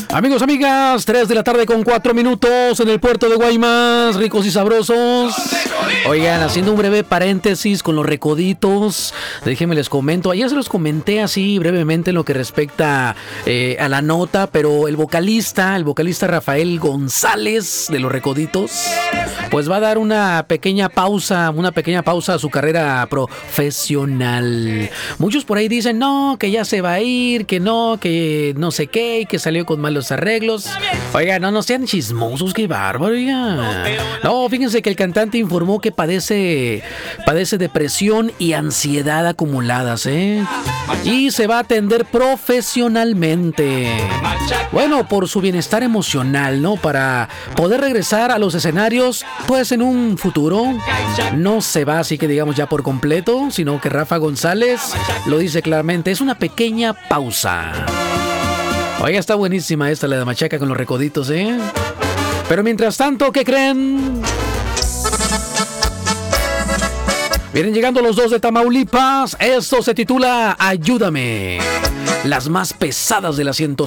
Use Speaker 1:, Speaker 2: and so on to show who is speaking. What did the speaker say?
Speaker 1: Amigos, amigas, 3 de la tarde con 4 minutos en el puerto de Guaymas, ricos y sabrosos. Oigan, haciendo un breve paréntesis con los recoditos, déjenme les comento, ayer se los comenté así brevemente en lo que respecta a la nota, pero el vocalista Rafael González de los Recoditos, pues va a dar una pequeña pausa a su carrera profesional. Muchos por ahí dicen, no, que ya se va a ir, que no sé qué, que salió con malos arreglos. Oiga, no sean chismosos, qué bárbaro, oiga. No, fíjense que el cantante informó que padece depresión y ansiedad acumuladas, y se va a atender profesionalmente. Bueno, por su bienestar emocional, ¿no? Para poder regresar a los escenarios, pues en un futuro. No se va así que digamos ya por completo, sino que Rafa González lo dice claramente, es una pequeña pausa. Oiga, está buenísima esta, la de Machaca con los Recoditos, Pero mientras tanto, ¿qué creen? Vienen llegando los dos de Tamaulipas. Esto se titula Ayúdame. Las más pesadas de la 105.